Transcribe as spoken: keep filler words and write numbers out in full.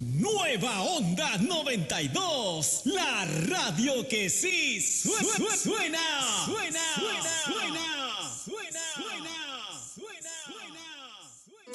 Nueva Onda noventa y dos, la radio que sí suena, suena, suena, suena.